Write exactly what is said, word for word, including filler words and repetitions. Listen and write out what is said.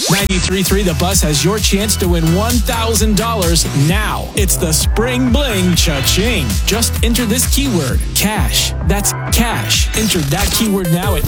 ninety-three point three The Bus has your chance to win one thousand dollars now. It's the Spring Bling Cha-Ching. Just enter this keyword, cash. That's cash. Enter that keyword now at